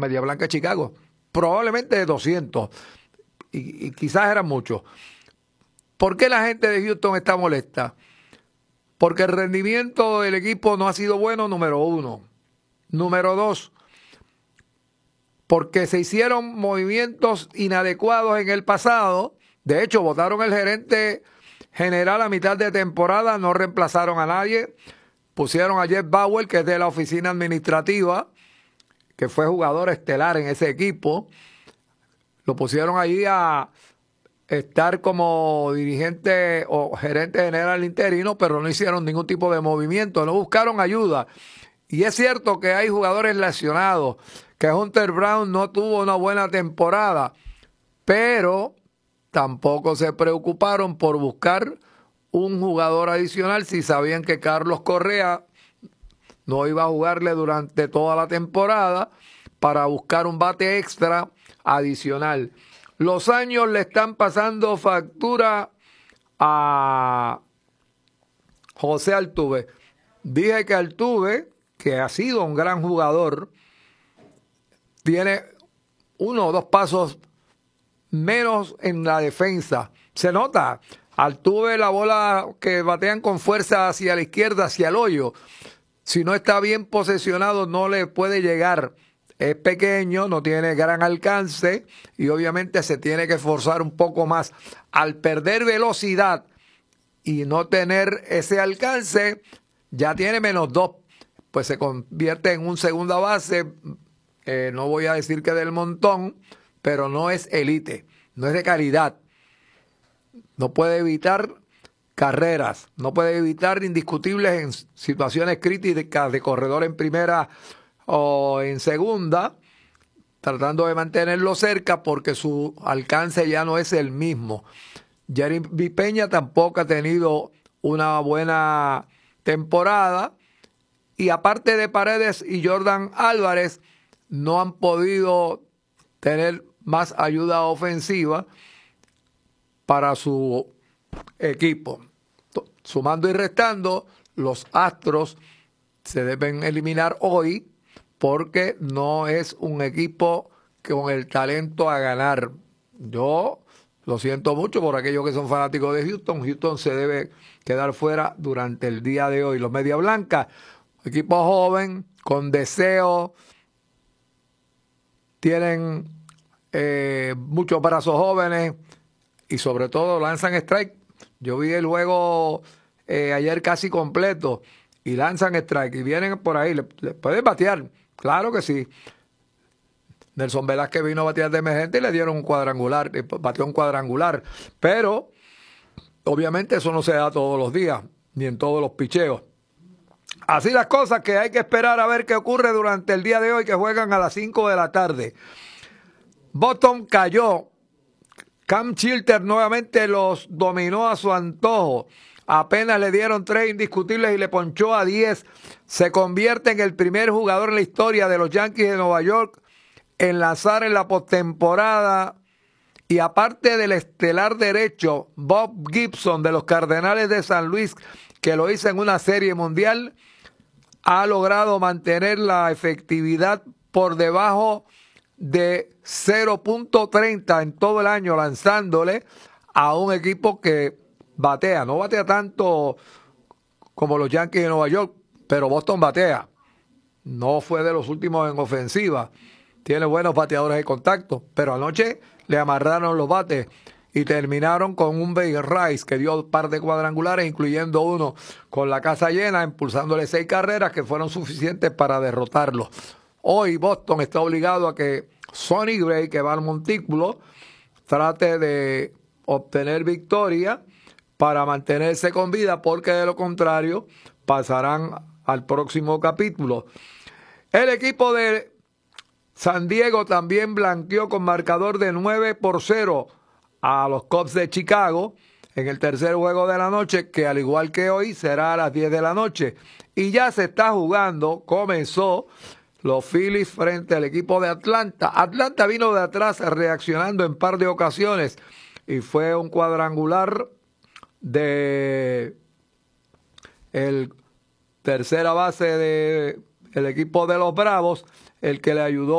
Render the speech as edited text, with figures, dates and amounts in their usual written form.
Medias Blancas de Chicago. Probablemente de 200. Y quizás eran muchos. ¿Por qué la gente de Houston está molesta? Porque el rendimiento del equipo no ha sido bueno, número uno. Número dos, porque se hicieron movimientos inadecuados en el pasado. De hecho, votaron el gerente general a mitad de temporada, no reemplazaron a nadie. Pusieron a Jeff Bauer, que es de la oficina administrativa, que fue jugador estelar en ese equipo. Lo pusieron allí a estar como dirigente o gerente general interino, pero no hicieron ningún tipo de movimiento, no buscaron ayuda. Y es cierto que hay jugadores lesionados, que Hunter Brown no tuvo una buena temporada, pero tampoco se preocuparon por buscar un jugador adicional si sabían que Carlos Correa no iba a jugarle durante toda la temporada para buscar un bate extra adicional. Los años le están pasando factura a José Altuve. Dije que Altuve, que ha sido un gran jugador, tiene 1 o 2 pasos menos en la defensa. Se nota. Altuve, la bola que batean con fuerza hacia la izquierda, hacia el hoyo. Si no está bien posesionado, no le puede llegar. Es pequeño, no tiene gran alcance y obviamente se tiene que esforzar un poco más. Al perder velocidad y no tener ese alcance, ya tiene -2. Pues se convierte en un segunda base. No voy a decir que del montón, pero no es élite, no es de calidad. No puede evitar carreras, no puede evitar indiscutibles en situaciones críticas de corredor en primera o en segunda, tratando de mantenerlo cerca porque su alcance ya no es el mismo. Jeremy Peña tampoco ha tenido una buena temporada y aparte de Paredes y Jordan Álvarez no han podido tener más ayuda ofensiva para su equipo. Sumando y restando, los Astros se deben eliminar hoy porque no es un equipo con el talento a ganar. Yo lo siento mucho por aquellos que son fanáticos de Houston. Houston se debe quedar fuera durante el día de hoy. Los Medias Blancas, equipo joven, con deseo, tienen muchos brazos jóvenes y sobre todo lanzan strike. Yo vi el juego ayer casi completo y lanzan strike y vienen por ahí. ¿Le pueden batear? Claro que sí. Nelson Velázquez vino a batear de emergente y le dieron un cuadrangular, bateó un cuadrangular. Pero obviamente eso no se da todos los días, ni en todos los picheos. Así las cosas, que hay que esperar a ver qué ocurre durante el día de hoy, que juegan a las 5 de la tarde. Boston cayó. Cam Chilter nuevamente los dominó a su antojo. Apenas le dieron 3 indiscutibles y le ponchó a 10. Se convierte en el primer jugador en la historia de los Yankees de Nueva York en lanzar en la postemporada. Y aparte del estelar derecho, Bob Gibson de los Cardenales de San Luis, que lo hizo en una serie mundial, ha logrado mantener la efectividad por debajo de 0.30 en todo el año, lanzándole a un equipo que batea. No batea tanto como los Yankees de Nueva York, pero Boston batea. No fue de los últimos en ofensiva. Tiene buenos bateadores de contacto, pero anoche le amarraron los bates y terminaron con un Baker Rice que dio un par de cuadrangulares, incluyendo uno con la casa llena, impulsándole 6 carreras que fueron suficientes para derrotarlo. Hoy Boston está obligado a que Sonny Gray, que va al montículo, trate de obtener victoria para mantenerse con vida, porque de lo contrario pasarán al próximo capítulo. El equipo de San Diego también blanqueó con marcador de 9-0 a los Cubs de Chicago en el tercer juego de la noche, que al igual que hoy será a las 10 de la noche. Y ya se está jugando, comenzó los Phillies frente al equipo de Atlanta. Atlanta vino de atrás reaccionando en par de ocasiones y fue un cuadrangular de el tercera base del equipo de los Bravos el que le ayudó